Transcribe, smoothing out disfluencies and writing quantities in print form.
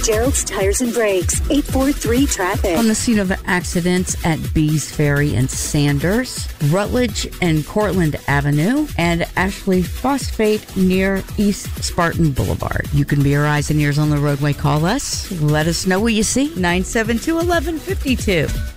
Gerald's Tires and Brakes, 843-TRAFFIC. On the scene of accidents at Bees Ferry and Sanders, Rutledge and Cortland Avenue, and Ashley Phosphate near East Spartan Boulevard. You can be your eyes and ears on the roadway. Call us. Let us know what you see. 972-1152.